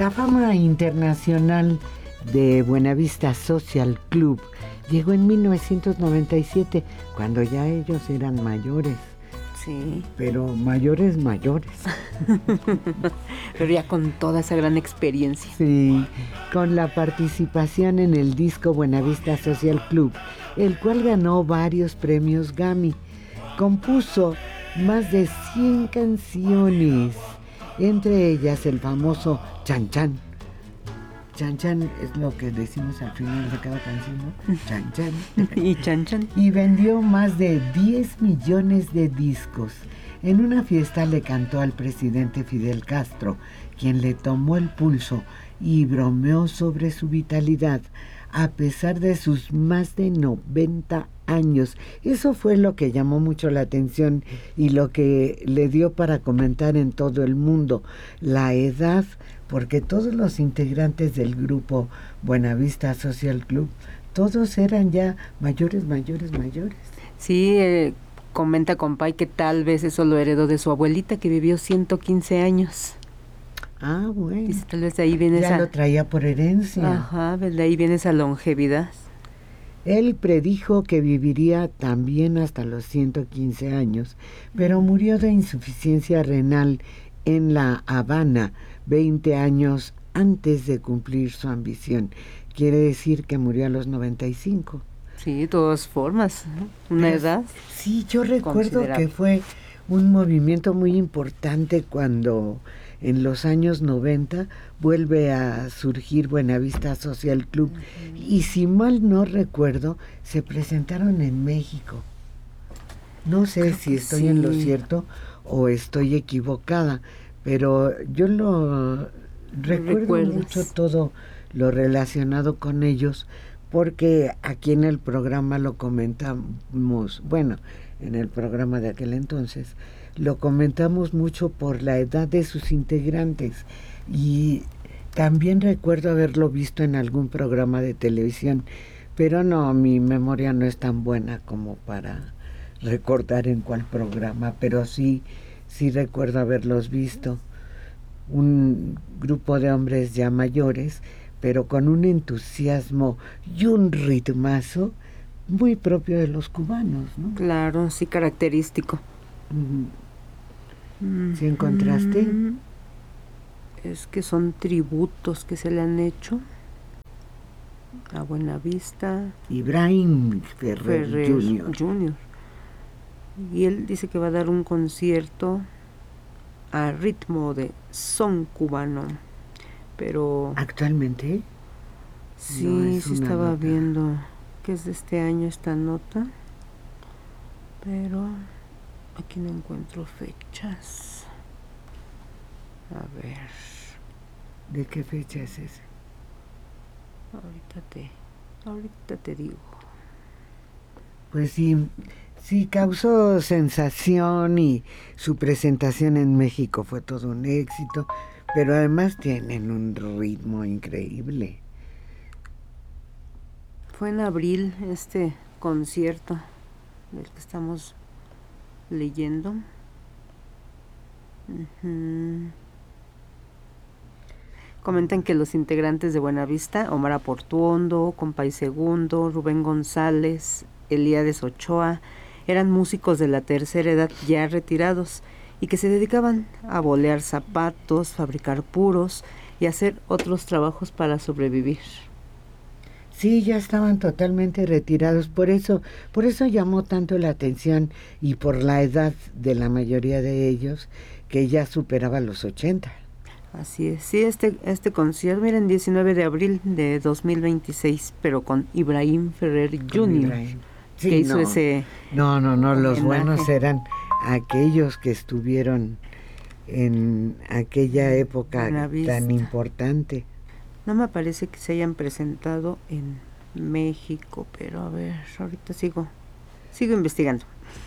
La fama internacional de Buenavista Social Club llegó en 1997, cuando ya ellos eran mayores. Sí. Pero mayores. Pero ya con toda esa gran experiencia. Sí, con la participación en el disco Buenavista Social Club, el cual ganó varios premios Grammy. Compuso más de 100 canciones, entre ellas el famoso Chan Chan. Chan Chan es lo que decimos al final de cada canción, ¿no? Chan Chan. Y Chan Chan. Y vendió más de 10 millones de discos. En una fiesta le cantó al presidente Fidel Castro, quien le tomó el pulso y bromeó sobre su vitalidad, a pesar de sus más de 90 años. Eso fue lo que llamó mucho la atención y lo que le dio para comentar en todo el mundo, la edad, porque todos los integrantes del grupo Buenavista Social Club, todos eran ya mayores. Sí, comenta Compay que tal vez eso lo heredó de su abuelita, que vivió 115 años. Ah, bueno. Dice, tal vez de ahí viene ya lo traía por herencia. Ajá, de ahí viene esa longevidad. Él predijo que viviría también hasta los 115 años, pero murió de insuficiencia renal en La Habana 20 años antes de cumplir su ambición. Quiere decir que murió a los 95. Sí, de todas formas, una edad. Sí, yo recuerdo que fue un movimiento muy importante cuando en los años 90 vuelve a surgir Buenavista Social Club. Y si mal no recuerdo, se presentaron en México. No sé Creo si estoy en lo cierto o estoy equivocada, pero yo lo recuerdo mucho todo lo relacionado con ellos, porque aquí en el programa lo comentamos, bueno, en el programa de aquel entonces, lo comentamos mucho por la edad de sus integrantes, y también recuerdo haberlo visto en algún programa de televisión, pero no, mi memoria no es tan buena como para recordar en cuál programa, pero sí recuerdo haberlos visto. Un grupo de hombres ya mayores, pero con un entusiasmo y un ritmazo muy propio de los cubanos, ¿no? Claro, sí, característico. ¿Sí encontraste? Es que son tributos que se le han hecho a Buenavista. Ibrahim Ferrer Jr. Y él dice que va a dar un concierto a ritmo de son cubano, pero ¿actualmente? sí, no sí estaba nota. Viendo que es de este año esta nota, pero aquí no encuentro fechas. A ver, ¿de qué fecha es ese? ahorita te digo. Pues sí causó sensación, y su presentación en México fue todo un éxito, pero además tienen un ritmo increíble. Fue en abril este concierto del que estamos leyendo. Comentan que los integrantes de Buenavista, Omar Aportuondo, Compay Segundo, Rubén González, Elías Ochoa, eran músicos de la tercera edad ya retirados y que se dedicaban a bolear zapatos, fabricar puros y hacer otros trabajos para sobrevivir. Sí, ya estaban totalmente retirados, por eso llamó tanto la atención, y por la edad de la mayoría de ellos, que ya superaba los 80. Así es, sí, este concierto, miren, 19 de abril de 2026, pero con Ibrahim Ferrer Jr., sí, que hizo ese... No, los buenos eran aquellos que estuvieron en aquella época tan importante. No me parece que se hayan presentado en México, pero a ver, ahorita sigo investigando.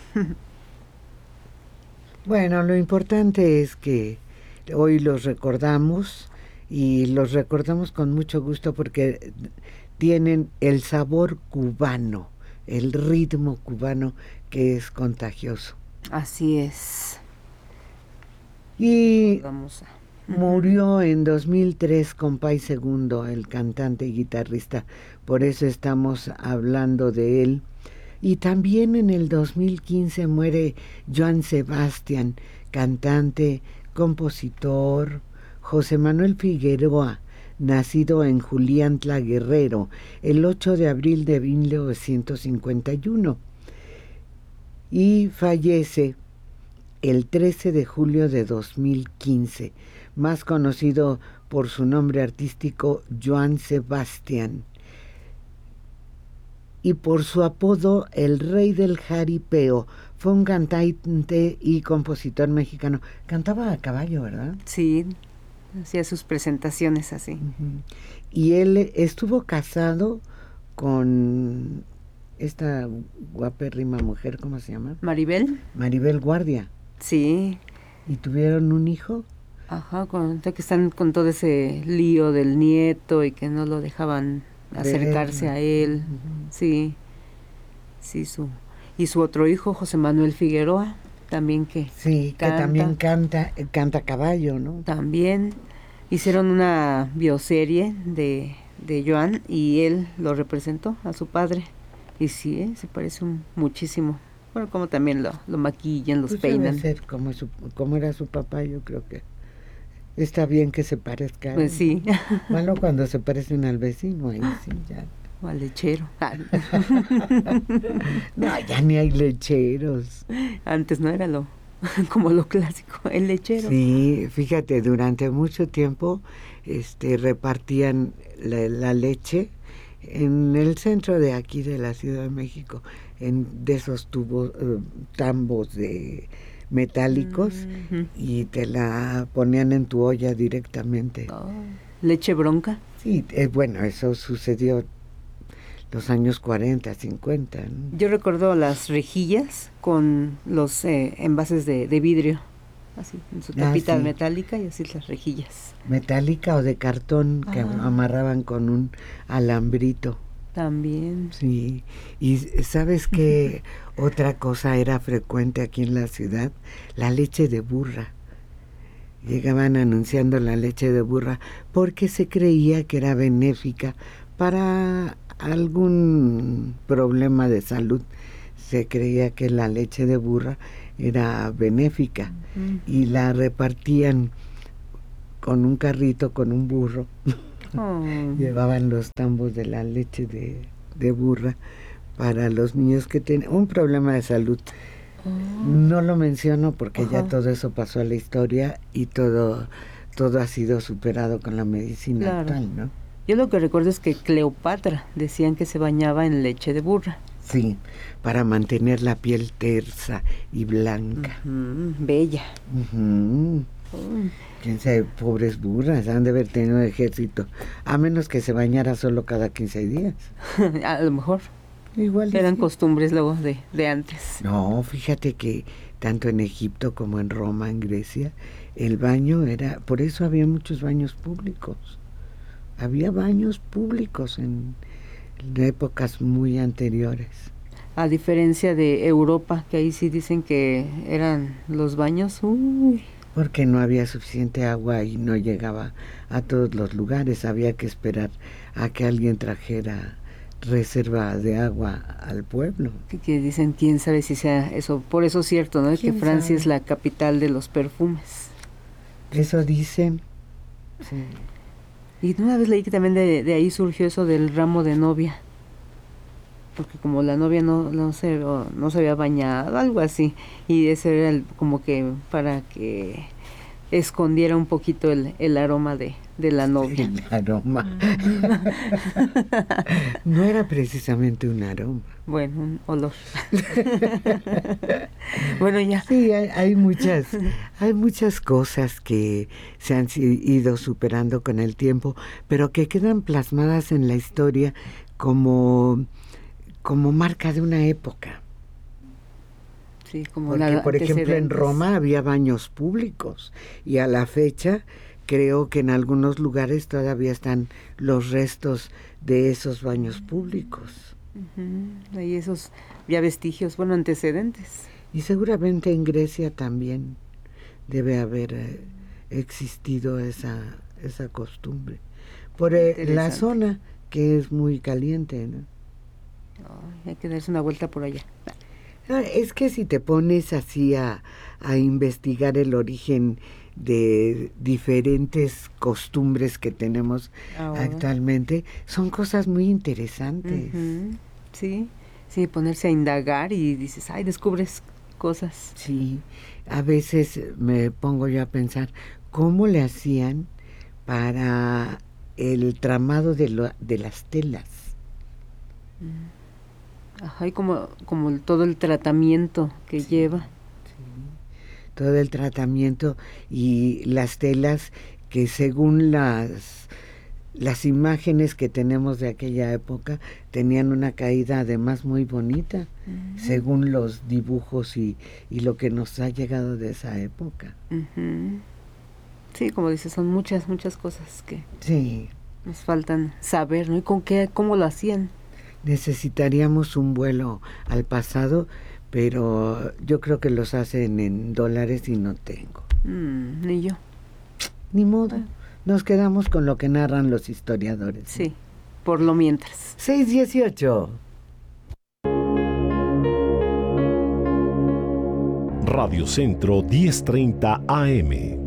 Bueno, lo importante es que hoy los recordamos, y los recordamos con mucho gusto porque tienen el sabor cubano, el ritmo cubano, que es contagioso. Así es. Y Murió en 2003 Compay Segundo, el cantante y guitarrista. Por eso estamos hablando de él. Y también en el 2015 muere Joan Sebastián, cantante, compositor. José Manuel Figueroa, nacido en Juliantla, Guerrero, el 8 de abril de 1951. Y fallece el 13 de julio de 2015, más conocido por su nombre artístico Joan Sebastián, y por su apodo el Rey del Jaripeo. Fue un cantante y compositor mexicano. Cantaba a caballo, ¿verdad? Sí, hacía sus presentaciones así. Y él estuvo casado con esta guapérrima mujer, ¿cómo se llama? Maribel. Maribel Guardia. Sí. ¿Y tuvieron un hijo? Ajá, que están con todo ese lío del nieto y que no lo dejaban acercarse a él. Sí, sí, y su otro hijo, José Manuel Figueroa, también que sí, canta, que también canta a caballo, ¿no? También hicieron una bioserie de Joan y él lo representó a su padre. Y sí, se parece muchísimo. Bueno, como también lo maquillan, los peinan. Debe ser como era su papá, yo creo que está bien que se parezca. Pues sí. Malo cuando se parecen al vecino, ahí sí ya. O al lechero. No, ya ni hay lecheros. Antes no era como lo clásico, el lechero. Sí, fíjate, durante mucho tiempo repartían la leche en el centro de aquí de la Ciudad de México, de esos tambos de metálicos, y te la ponían en tu olla directamente. ¿Leche bronca? Sí, bueno, eso sucedió los años 40, 50. ¿no? Yo recuerdo las rejillas con los envases de vidrio, así, en su tapita metálica, y así las rejillas. Metálica o de cartón que amarraban con un alambrito. También. Sí, y ¿sabes qué otra cosa era frecuente aquí en la ciudad? La leche de burra. Llegaban anunciando la leche de burra porque se creía que era benéfica para algún problema de salud. Se creía que la leche de burra era benéfica y la repartían con un carrito, con un burro. Llevaban los tambos de la leche de burra para los niños que tenían un problema de salud. No lo menciono porque ya todo eso pasó a la historia y todo ha sido superado con la medicina actual, ¿no? Yo lo que recuerdo es que Cleopatra decían que se bañaba en leche de burra. Sí, para mantener la piel tersa y blanca. Bella. Quién sabe, pobres burras, han de haber tenido ejército, a menos que se bañara solo cada 15 días. A lo mejor. Igual eran costumbres luego de antes. No, fíjate que tanto en Egipto como en Roma, en Grecia, el baño era, por eso había muchos baños públicos. Había baños públicos en épocas muy anteriores. A diferencia de Europa, que ahí sí dicen que eran los baños, porque no había suficiente agua y no llegaba a todos los lugares, había que esperar a que alguien trajera reserva de agua al pueblo. Que dicen, quién sabe si sea eso, por eso es cierto, ¿no? Que Francia es la capital de los perfumes. Eso dicen. Sí. Y una vez leí que también de ahí surgió eso del ramo de novia, porque como la novia no se había bañado, algo así, y ese era como que para que escondiera un poquito el aroma de la novia. El aroma. No era precisamente un aroma. Bueno, un olor. Bueno, ya. Sí, hay muchas cosas que se han ido superando con el tiempo, pero que quedan plasmadas en la historia como marca de una época. Sí, como porque, por ejemplo, en Roma había baños públicos y a la fecha creo que en algunos lugares todavía están los restos de esos baños públicos. Hay esos ya vestigios, antecedentes. Y seguramente en Grecia también debe haber existido esa costumbre. Por la zona, que es muy caliente, ¿no? Hay que darse una vuelta por allá. Es que si te pones así a investigar el origen de diferentes costumbres que tenemos actualmente, son cosas muy interesantes. Sí, ponerse a indagar y dices, descubres cosas. Sí, a veces me pongo yo a pensar, ¿cómo le hacían para el tramado de las telas? Y como todo el tratamiento que lleva. Sí, todo el tratamiento y las telas que según las imágenes que tenemos de aquella época tenían una caída además muy bonita, según los dibujos y lo que nos ha llegado de esa época. Sí, como dices, son muchas cosas que nos faltan saber, ¿no? Y cómo lo hacían. Necesitaríamos un vuelo al pasado, pero yo creo que los hacen en dólares y no tengo. Ni yo. Ni modo. Nos quedamos con lo que narran los historiadores. Sí, por lo mientras. 6:18. Radio Centro 10:30 AM.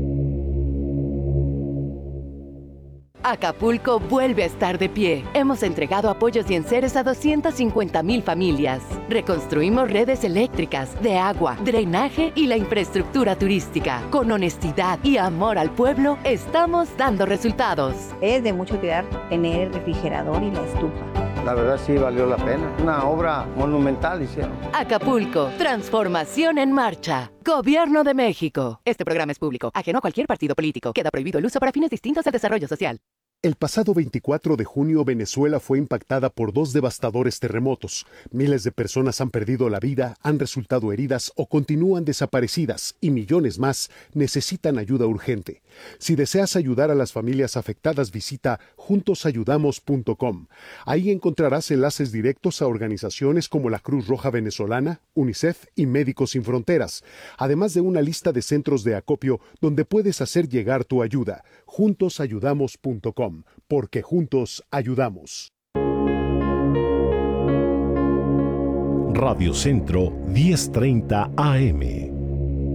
Acapulco vuelve a estar de pie. Hemos entregado apoyos y enseres a 250,000 familias. Reconstruimos redes eléctricas, de agua, drenaje y la infraestructura turística. Con honestidad y amor al pueblo, estamos dando resultados. Es de mucho cuidar tener el refrigerador y la estufa. La verdad sí valió la pena. Una obra monumental hicieron. Acapulco, transformación en marcha. Gobierno de México. Este programa es público, ajeno a cualquier partido político. Queda prohibido el uso para fines distintos al desarrollo social. El pasado 24 de junio, Venezuela fue impactada por 2 devastadores terremotos. Miles de personas han perdido la vida, han resultado heridas o continúan desaparecidas y millones más necesitan ayuda urgente. Si deseas ayudar a las familias afectadas, visita juntosayudamos.com. Ahí encontrarás enlaces directos a organizaciones como la Cruz Roja Venezolana, UNICEF y Médicos Sin Fronteras, además de una lista de centros de acopio donde puedes hacer llegar tu ayuda. juntosayudamos.com. Porque juntos ayudamos. Radio Centro 10:30 AM.